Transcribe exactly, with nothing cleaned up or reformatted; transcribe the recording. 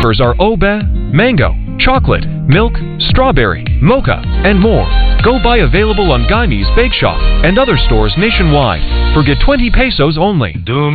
flavors are obe, mango, chocolate, milk, strawberry, mocha, and more. Go buy available on Guyme's Bake Shop and other stores nationwide for get twenty pesos only. Do